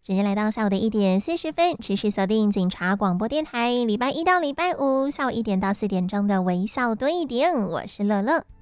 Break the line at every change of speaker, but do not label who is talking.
时间来到下午的1点40分，持续锁定警察广播电台，礼拜一到礼拜五下午1点到4点钟的微笑多一点，我是乐乐。